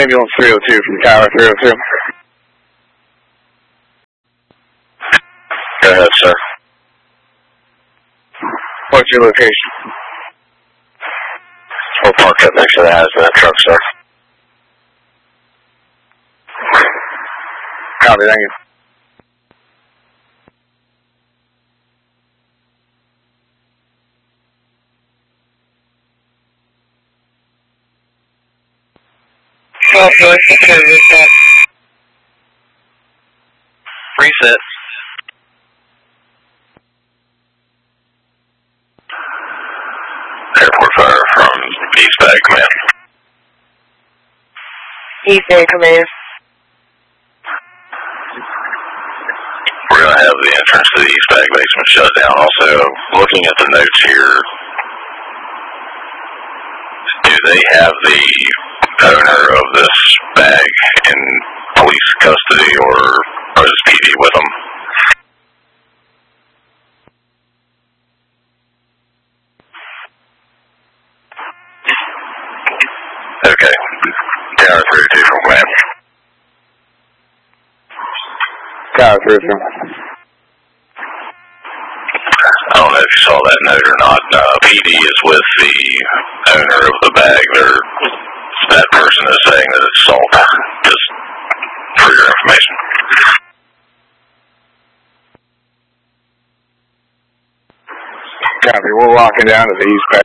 Ambulance 302 from Tower 302. Go ahead, sir. What's your location? We're parked up next to the hazmat truck, sir. Copy, thank you. Reset. Airport fire from East Bag Command. East Bag Command. We're going to have the entrance to the East Bag basement shut down. Also, looking at the notes here, do they have the owner of this bag in police custody or is PD with them? Okay. Tower 302 from command. Tower 302. I don't know if you saw that note or not. PD is with the owner of the bag. That person is saying that it's salt. Just for your information. Copy, we're walking down to the East Bag